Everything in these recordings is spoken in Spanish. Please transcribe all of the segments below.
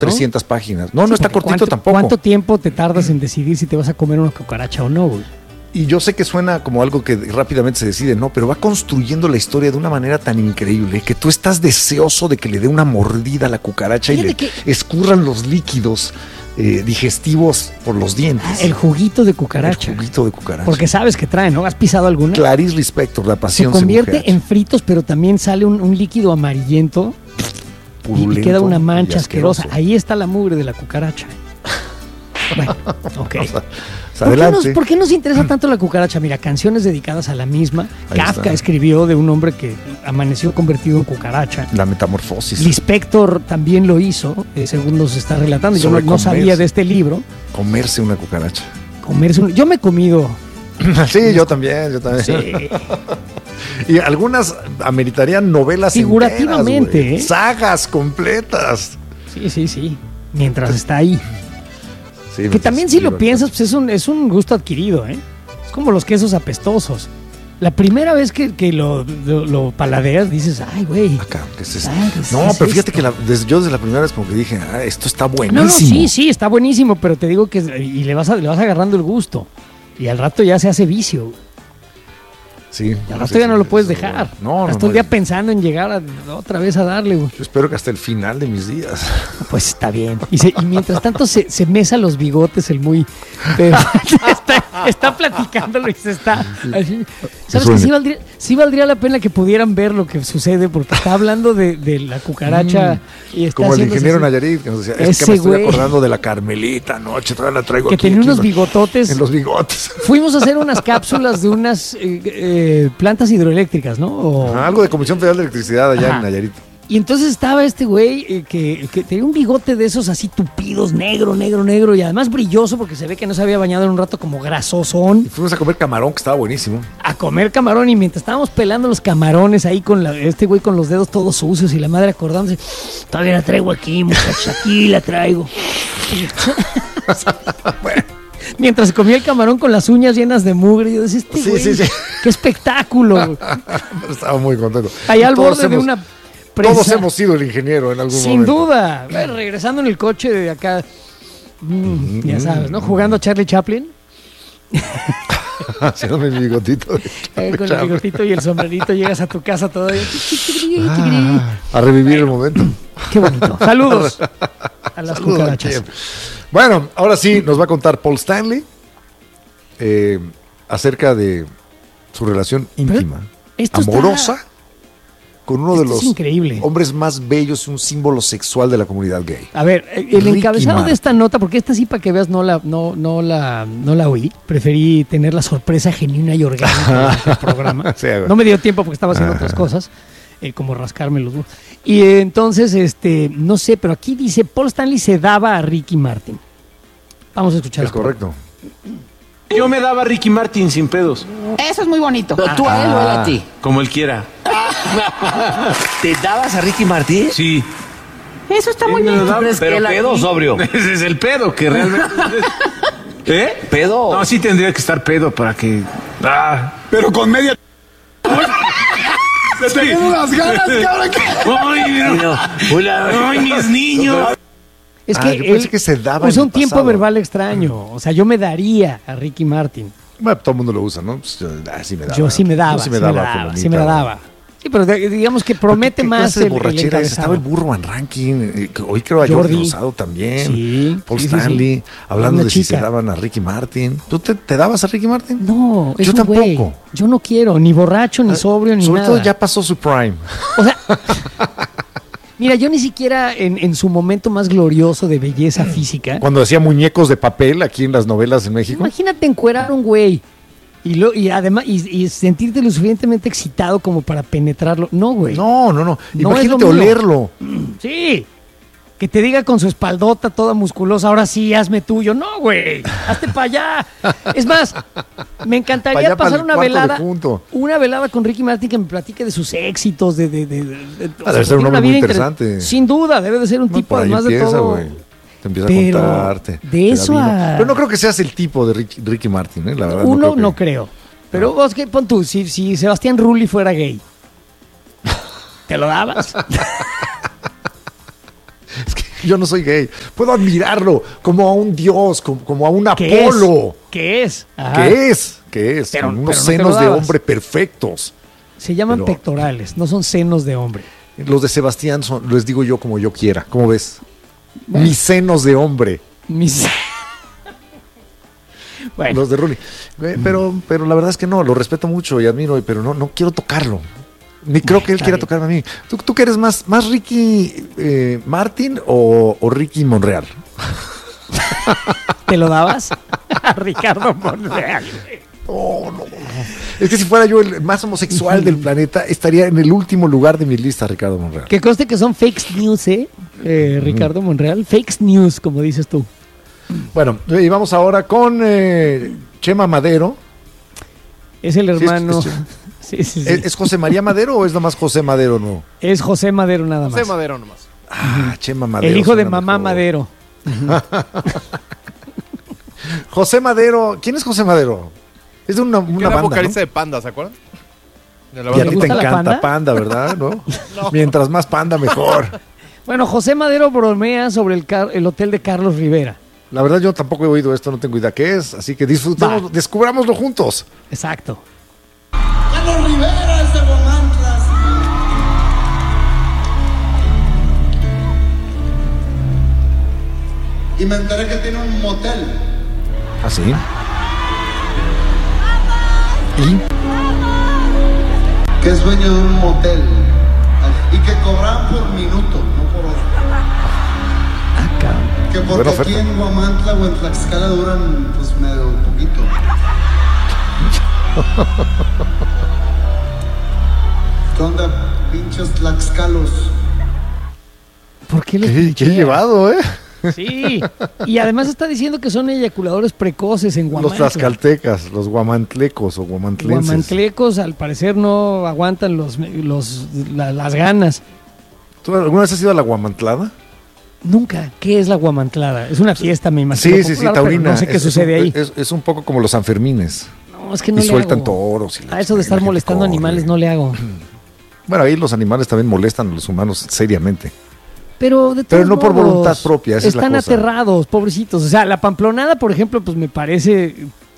300 páginas. No está cortito tampoco. ¿Cuánto tiempo te tardas en decidir si te vas a comer una cucaracha o no, güey? Y yo sé que suena como algo que rápidamente se decide, no, pero va construyendo la historia de una manera tan increíble que tú estás deseoso de que le dé una mordida a la cucaracha y le escurran los líquidos digestivos por los dientes. El juguito de cucaracha. El juguito de cucaracha. Porque sabes que trae, ¿no? ¿Has pisado alguna? Clarice Lispector, la pasión. Se convierte en fritos, pero también sale un líquido amarillento y queda una mancha asquerosa. Ahí está la mugre de la cucaracha. Bueno, ok. ¿Por qué nos interesa tanto la cucaracha? Mira, canciones dedicadas a la misma. Kafka escribió de un hombre que amaneció convertido en cucaracha. La metamorfosis. Lispector también lo hizo, según nos está relatando. Yo no sabía de este libro. Comerse una cucaracha. Yo me he comido. Sí, yo también. Sí. Y algunas ameritarían novelas figurativamente, enteras, sagas completas. Sí. Mientras está ahí. Sí, que también si lo piensas, pues es un gusto adquirido, ¿eh? Es como los quesos apestosos. La primera vez que lo paladeas, dices, ay, güey. ¿Qué es esto? Pero fíjate que yo desde la primera vez como que dije, esto está buenísimo. No, sí, está buenísimo, pero te digo que y le vas agarrando el gusto. Y al rato ya se hace vicio. Sí. Y al rato ya no lo puedes dejar. Estás todo el día pensando en llegar otra vez a darle, güey. Yo espero que hasta el final de mis días. Pues está bien. Y mientras tanto se mesa los bigotes el muy... está platicándolo y se está... Así. ¿Sabes que sí valdría la pena que pudieran ver lo que sucede? Porque está hablando de la cucaracha y está como el ingeniero Nayarit, que nos decía, es que me estoy acordando de la Carmelita anoche, todavía la traigo que aquí. Que tenía unos bigototes. En los bigotes. Fuimos a hacer unas cápsulas de unas plantas hidroeléctricas, ¿no? Algo de Comisión Federal de Electricidad allá en Nayarit. Y entonces estaba este güey que tenía un bigote de esos así tupidos, negro, y además brilloso porque se ve que no se había bañado en un rato, como grasosón. Y fuimos a comer camarón, que estaba buenísimo. A comer camarón, y mientras estábamos pelando los camarones ahí con este güey con los dedos todos sucios y la madre acordándose, todavía la traigo aquí, muchachos, aquí la traigo. Bueno. Mientras se comía el camarón con las uñas llenas de mugre, yo decía, güey, qué espectáculo. Pero estaba muy contento. Allá al borde de una... presa. Todos hemos sido el ingeniero en algún momento. Sin duda. Bueno, regresando en el coche de acá, ya sabes, ¿no? Jugando a Charlie Chaplin. Haciéndome el bigotito. Con el bigotito y el sombrerito llegas a tu casa todavía. A revivir el momento. Qué bonito. Saludos a las cucarachas. Bueno, ahora sí nos va a contar Paul Stanley acerca de su relación íntima, amorosa, con uno de los hombres más bellos, un símbolo sexual de la comunidad gay. A ver, el encabezado de esta nota, porque esta sí, para que veas, no la oí. Preferí tener la sorpresa genuina y orgánica del programa. Sí, no me dio tiempo porque estaba haciendo otras cosas, como rascarme los huevos. Y entonces, no sé, pero aquí dice, Paul Stanley se daba a Ricky Martin. Vamos a escuchar. Es correcto. Yo me daba a Ricky Martin sin pedos. Eso es muy bonito. ¿Pero tú a él o él a ti? Como él quiera. ¿Te dabas a Ricky Martin? Sí. Eso está muy bien. ¿Pero pedo o sobrio? Ese es el pedo que realmente... ¿Eh? ¿Pedo? No, sí tendría que estar pedo para que... Pero con media... Tengo unas ganas, cabrón. ¡Ay, mis niños! Es que yo pensé que se daba usa un tiempo verbal extraño. O sea, yo me daría a Ricky Martin. Bueno, todo el mundo lo usa, ¿no? Pues, sí me daba. Yo sí me daba. Sí, pero digamos que promete más el borrachera. Estaba el burro en ranking. Hoy creo a Jordi Rosado también. Sí, Paul Stanley. Hablando de si se daban a Ricky Martin. ¿Tú te dabas a Ricky Martin? No, yo tampoco. Güey. Yo no quiero, ni borracho, ni sobrio, ni nada. Sobre todo ya pasó su prime. O sea, mira, yo ni siquiera en su momento más glorioso de belleza física. Cuando hacía muñecos de papel aquí en las novelas en México. Imagínate encuerar a un güey. Y además y sentirte lo suficientemente excitado como para penetrarlo. No, güey. No. Imagínate olerlo. Sí. Que te diga con su espaldota toda musculosa, ahora sí, hazme tuyo. No, güey. Hazte para allá. Es más, me encantaría pasar una velada con Ricky Martin que me platique de sus éxitos. Debe ser un hombre muy interesante. Sin duda, debe de ser un tipo, además de todo. Wey. Te empieza a contarte. De eso a... Pero no creo que seas el tipo de Ricky Martin, ¿eh? La verdad. Uno no creo. Pero vos, pon tú, si Sebastián Rulli fuera gay, ¿te lo dabas? Yo no soy gay. Puedo admirarlo como a un dios, como a un Apolo. ¿Qué es? ¿Qué es? Pero, con unos pero senos de hombre perfectos. Se llaman pectorales, no son senos de hombre. Los de Sebastián les digo yo como yo quiera. ¿Cómo ves? Bueno. Mis senos de hombre. Bueno. Los de Rooney. Pero la verdad es que no, lo respeto mucho y admiro, pero no quiero tocarlo. Ni creo que él quiera tocarme a mí. ¿Tú qué eres más Ricky Martin o Ricky Monreal? ¿Te lo dabas? A Ricardo Monreal. No. Es que si fuera yo el más homosexual del planeta, estaría en el último lugar de mi lista, Ricardo Monreal. Que conste que son fake news, Ricardo Monreal. Fake news, como dices tú. Bueno, y vamos ahora con Chema Madero. Es el hermano. Sí. ¿Es José María Madero o es nomás José Madero, no? Es José Madero nada más. José Madero nomás. Chema Madero. El hijo de mamá mejor. Madero. José Madero. ¿Quién es José Madero? Es de una banda, vocalista, ¿no? De Panda, ¿se acuerdan? Y a ti te encanta Panda, ¿verdad? ¿No? Mientras más Panda, mejor. Bueno, José Madero bromea sobre el hotel de Carlos Rivera. La verdad yo tampoco he oído esto, no tengo idea qué es, así que disfrutemos, descubrámoslo juntos. Exacto. Carlos Rivera es de Guamantla. Y me enteré que tiene un motel. ¿Ah, sí? ¿Y? Que es dueño de un motel. Y que cobran por minuto, no por hora. Que porque aquí en Guamantla o en Tlaxcala duran pues medio poquito. ¿Qué onda, pinches tlaxcalos? ¿Por qué ¿Qué llevado, Sí, y además está diciendo que son eyaculadores precoces en Guamantla. Los tlaxcaltecas, los guamantlecos o guamantlenses. Guamantlecos al parecer no aguantan las ganas. ¿Tú alguna vez has ido a la guamantlada? Nunca. ¿Qué es la guamantlada? Es una fiesta, me imagino. Sí, popular, taurina. No sé qué sucede ahí. Es un poco como los Sanfermines. No, es que no y le sueltan hago. Toros. A eso de estar molestando animales no le hago. Bueno, ahí los animales también molestan a los humanos seriamente. Pero no por voluntad propia, esa están es la cosa. Aterrados, pobrecitos. O sea, la pamplonada, por ejemplo, pues me parece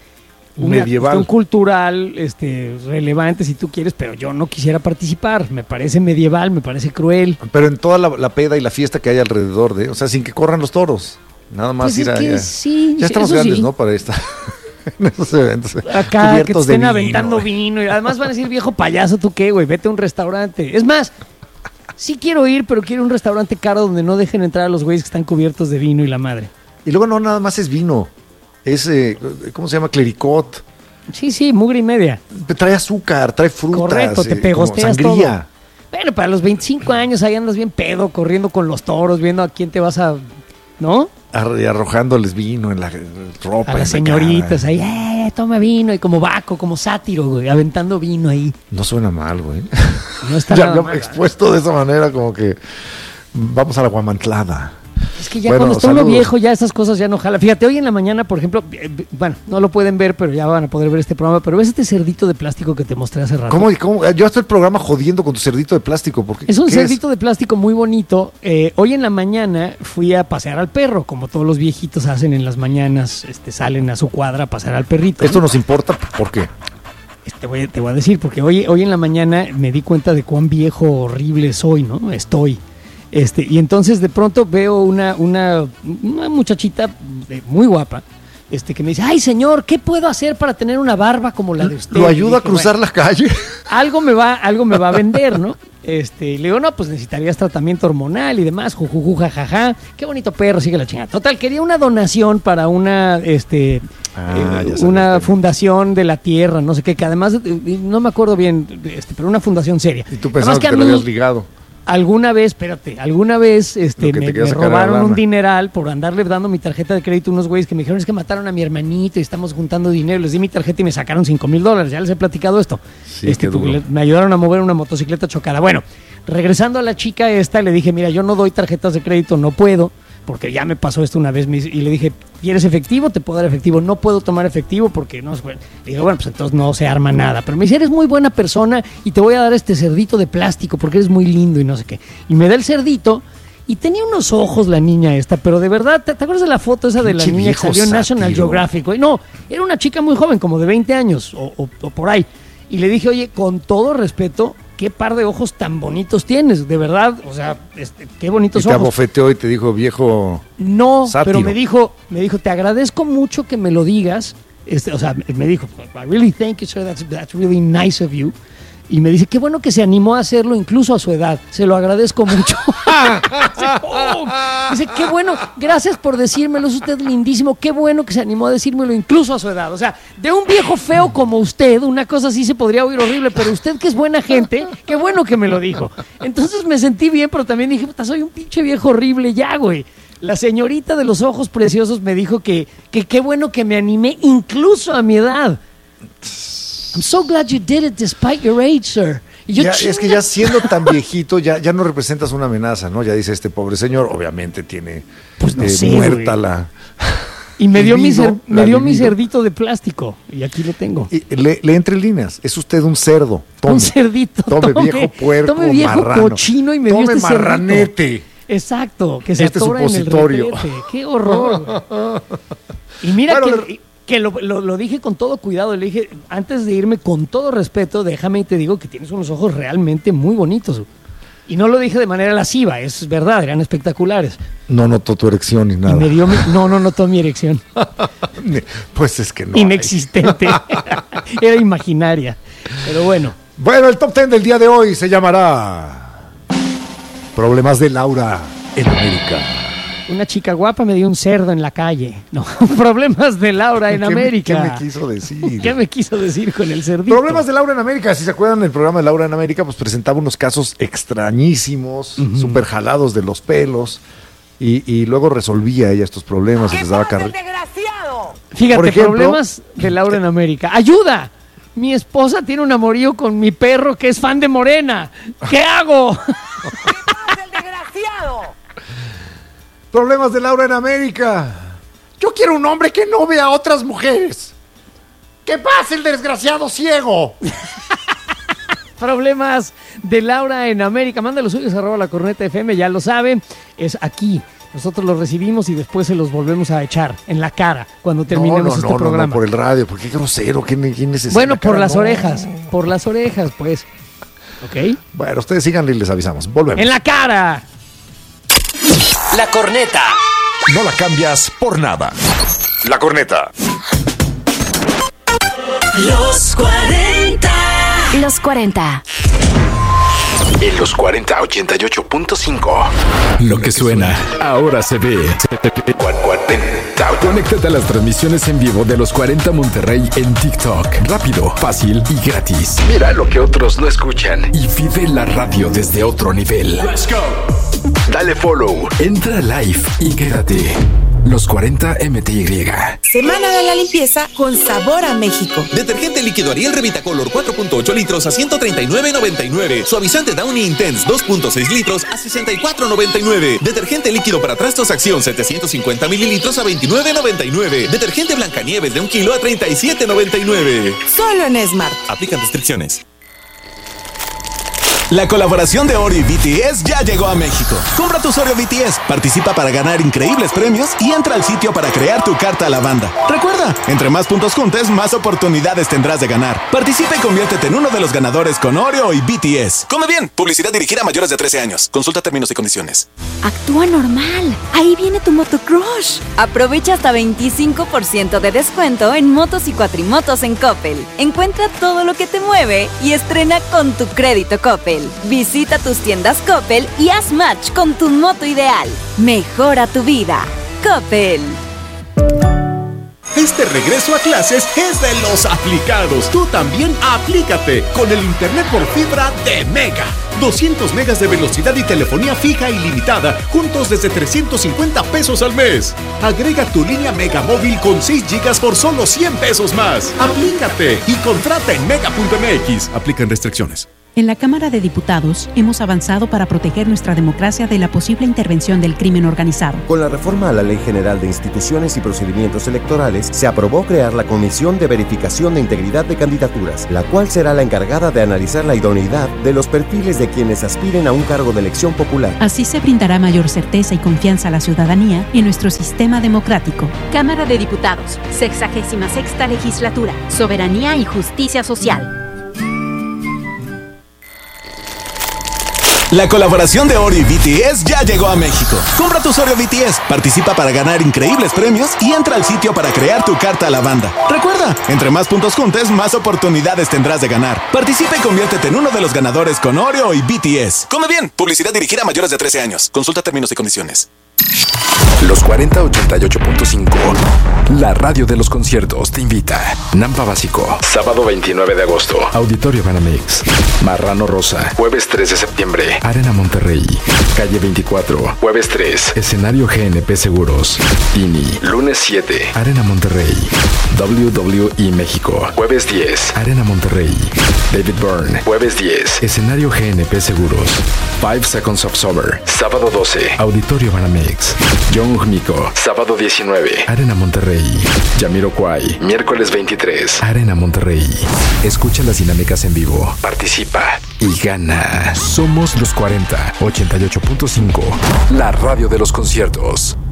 una cuestión cultural relevante si tú quieres, pero yo no quisiera participar. Me parece medieval, me parece cruel. Pero en toda la peda y la fiesta que hay alrededor o sea, sin que corran los toros. Nada más pues ir a... Sí, ya estamos grandes, sí. ¿no? Para estar en esos eventos. Acá que te estén aventando vino. Y además van a decir, viejo payaso, ¿tú qué, güey? Vete a un restaurante. Es más, sí quiero ir, pero quiero un restaurante caro donde no dejen entrar a los güeyes que están cubiertos de vino y la madre. Y luego no nada más es vino. Es, ¿cómo se llama? Clericot. Sí, mugre y media. Trae azúcar, trae frutas. Correcto, te pegosteas sangría. Todo. Bueno, para los 25 años ahí andas bien pedo, corriendo con los toros, viendo a quién te vas a... ¿No? Arrojándoles vino en la ropa. A las señoritas ahí, toma vino. Y como Baco, como sátiro, güey, aventando vino ahí. No suena mal, güey. No está ya nada mal. Expuesto de esa manera, como que vamos a la guamantlada. Es que ya cuando está uno viejo, ya esas cosas ya no jala. Fíjate, hoy en la mañana, por ejemplo, bueno, no lo pueden ver, pero ya van a poder ver este programa, pero ves este cerdito de plástico que te mostré hace rato. ¿Cómo? Yo hasta el programa jodiendo con tu cerdito de plástico. Es un cerdito de plástico muy bonito. Hoy en la mañana fui a pasear al perro, como todos los viejitos hacen en las mañanas, salen a su cuadra a pasear al perrito. ¿Esto nos importa? ¿Por qué? Te voy a decir, porque hoy en la mañana me di cuenta de cuán viejo, horrible soy, ¿no? Estoy. Y entonces de pronto veo una muchachita muy guapa, que me dice, ay señor, ¿qué puedo hacer para tener una barba como la de usted? ¿Lo ayuda a cruzar la calle? Algo me va a vender, ¿no? Le digo, no, pues necesitarías tratamiento hormonal y demás, jujuju, jajaja, qué bonito perro, sigue la chingada. Total, quería una donación para una fundación de la tierra, no sé qué, que además, no me acuerdo bien, pero una fundación seria. ¿Y tú pensabas que lo habías ligado? Alguna vez me robaron un dineral por andarle dando mi tarjeta de crédito a unos güeyes que me dijeron, es que mataron a mi hermanito y estamos juntando dinero. Les di mi tarjeta y me sacaron $5,000. Ya les he platicado esto. Sí, porque me ayudaron a mover una motocicleta chocada. Bueno, regresando a la chica le dije, mira, yo no doy tarjetas de crédito, no puedo, porque ya me pasó esto una vez. Y le dije, ¿quieres efectivo? Te puedo dar efectivo. No puedo tomar efectivo porque no es bueno. Le dije, bueno, pues entonces no se arma nada. Pero me dice, eres muy buena persona y te voy a dar este cerdito de plástico porque eres muy lindo y no sé qué. Y me da el cerdito Y tenía unos ojos la niña esta, pero de verdad, ¿te acuerdas de la foto esa de la niña que salió en National Geographic? No, era una chica muy joven, como de 20 años o por ahí. Y le dije, oye, con todo respeto, qué par de ojos tan bonitos tienes, de verdad, o sea, qué bonitos ojos. Y te abofeteó y te dijo, viejo No, sátiro. Pero me dijo, te agradezco mucho que me lo digas, o sea, me dijo, I really thank you, sir, that's really nice of you. Y me dice, qué bueno que se animó a hacerlo incluso a su edad. Se lo agradezco mucho. Dice, qué bueno, gracias por decírmelo, es usted lindísimo. Qué bueno que se animó a decírmelo incluso a su edad. O sea, de un viejo feo como usted, una cosa así se podría oír horrible, pero usted que es buena gente, qué bueno que me lo dijo. Entonces me sentí bien, pero también dije, puta, soy un pinche viejo horrible ya, güey. La señorita de los ojos preciosos me dijo que qué bueno que me animé incluso a mi edad. I'm so glad you did it despite your age, sir. Y yo, es que ya siendo tan viejito, ya no representas una amenaza, ¿no? Ya dice este pobre señor, obviamente tiene pues no sé, muerta güey. La... Y me dio mi cerdito de plástico, y aquí lo tengo. Y le entre líneas, es usted un cerdo. Tome, un cerdito. Tome viejo puerco, tome viejo marrano. Cochino y me tome dio este marranete. Cerdito. Exacto, que se atora en el supositorio. retrete. ¡Qué horror! Y mira que lo dije con todo cuidado, le dije, antes de irme, con todo respeto, déjame y te digo que tienes unos ojos realmente muy bonitos. Y no lo dije de manera lasciva, es verdad, eran espectaculares. No notó tu erección ni nada. Y me dio no notó mi erección. Pues es que no. Inexistente. Era imaginaria. Pero bueno. Bueno, el top 10 del día de hoy se llamará Problemas de Laura en América. Una chica guapa me dio un cerdo en la calle. No, problemas de Laura en América. ¿Qué me quiso decir? ¿Qué me quiso decir con el cerdito? Problemas de Laura en América. Si se acuerdan del programa de Laura en América, pues presentaba unos casos extrañísimos, súper jalados de los pelos. Y luego resolvía ella estos problemas y les daba carrera. Fíjate, por ejemplo, problemas de Laura en América. ¡Ayuda! Mi esposa tiene un amorío con mi perro que es fan de Morena. ¿Qué hago? ¡El desgraciado! Problemas de Laura en América. Yo quiero un hombre que no vea a otras mujeres. ¡Que pase el desgraciado ciego! Problemas de Laura en América. Manda los suyos @lacorneta.fm, ya lo saben. Es aquí. Nosotros los recibimos y después se los volvemos a echar en la cara cuando terminemos este programa. No, por el radio, porque qué grosero, ¿qué necesita? Bueno, por las orejas, pues. ¿Ok? Bueno, ustedes síganle y les avisamos. Volvemos. ¡En la cara! La corneta. No la cambias por nada. La corneta. Los 40. Los 40. En los 40 88.5. Lo que suena, ahora se ve. Conéctate a las transmisiones en vivo de los 40 Monterrey en TikTok. Rápido, fácil y gratis. Mira lo que otros no escuchan y vive la radio desde otro nivel. Let's go. Dale follow, entra live y quédate. Los 40 MTY. Semana de la limpieza con sabor a México. Detergente líquido Ariel Revitacolor 4.8 litros a $139.99. Suavizante Downy Intense 2.6 litros a $64.99. Detergente líquido para trastos Acción 750 mililitros a $29.99. Detergente Blancanieves de 1 kilo a $37.99. Solo en Smart. Aplican restricciones. La colaboración de Oreo y BTS ya llegó a México. Compra tus Oreo BTS, participa para ganar increíbles premios y entra al sitio para crear tu carta a la banda. Recuerda, entre más puntos juntes, más oportunidades tendrás de ganar. Participa y conviértete en uno de los ganadores con Oreo y BTS. Come bien, publicidad dirigida a mayores de 13 años. Consulta términos y condiciones. Actúa normal. Ahí viene tu Motocrush. Aprovecha hasta 25% de descuento en motos y cuatrimotos en Coppel. Encuentra todo lo que te mueve y estrena con tu crédito Coppel. Visita tus tiendas Coppel y haz match con tu moto ideal. Mejora tu vida. Coppel. Este regreso a clases es de los aplicados. Tú también aplícate con el internet por fibra de Mega. 200 megas de velocidad y telefonía fija ilimitada, juntos desde 350 pesos al mes. Agrega tu línea Mega móvil con 6 gigas por solo 100 pesos más. Aplícate y contrata en mega.mx. Aplican restricciones. En la Cámara de Diputados hemos avanzado para proteger nuestra democracia de la posible intervención del crimen organizado. Con la reforma a la Ley General de Instituciones y Procedimientos Electorales, se aprobó crear la Comisión de Verificación de Integridad de Candidaturas, la cual será la encargada de analizar la idoneidad de los perfiles de quienes aspiren a un cargo de elección popular. Así se brindará mayor certeza y confianza a la ciudadanía en nuestro sistema democrático. Cámara de Diputados, 66ª Legislatura, Soberanía y Justicia Social. La colaboración de Oreo y BTS ya llegó a México. Compra tu Oreo BTS, participa para ganar increíbles premios y entra al sitio para crear tu carta a la banda. Recuerda, entre más puntos juntes, más oportunidades tendrás de ganar. Participa y conviértete en uno de los ganadores con Oreo y BTS. Come bien, publicidad dirigida a mayores de 13 años. Consulta términos y condiciones. Los 4088.5, la radio de los conciertos, te invita. Nampa Básico, sábado 29 de agosto, Auditorio Banamex. Marrano Rosa, jueves 3 de septiembre, Arena Monterrey. Calle 24, jueves 3, escenario GNP Seguros. Tini, lunes 7, Arena Monterrey. WWE México, jueves 10, Arena Monterrey. David Byrne, jueves 10, escenario GNP Seguros. 5 Seconds of Summer, sábado 12, Auditorio Banamex. Jungmiko, sábado 19, Arena Monterrey. Jamiroquai, miércoles 23, Arena Monterrey. Escucha las dinámicas en vivo, participa y gana. Somos los 40, 88.5, la radio de los conciertos.